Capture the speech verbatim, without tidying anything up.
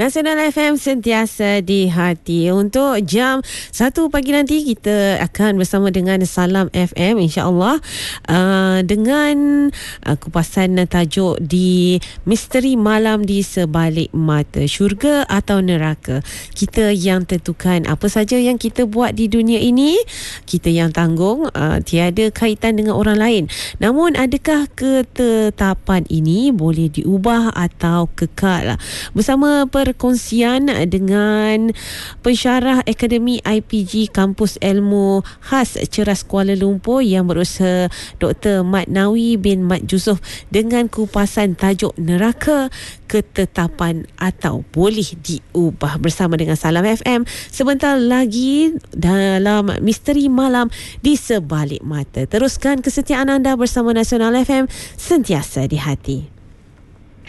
Nasional F M sentiasa di hati. Untuk jam satu pagi nanti kita akan bersama dengan Salam F M, insya-Allah, uh, dengan uh, kupasan tajuk di Misteri Malam di Sebalik Mata, syurga atau neraka. Kita yang tentukan apa saja yang kita buat di dunia ini, kita yang tanggung, uh, tiada kaitan dengan orang lain. Namun adakah ketetapan ini boleh diubah atau kekal? Bersama perkongsian dengan pensyarah Akademi I P G Kampus Ilmu Khas Ceras Kuala Lumpur yang berusaha Doktor Mat Nawi bin Mat Yusof dengan kupasan tajuk neraka, ketetapan atau boleh diubah, bersama dengan Salam F M sebentar lagi dalam Misteri Malam di Sebalik Mata. Teruskan kesetiaan anda bersama Nasional F M, sentiasa di hati.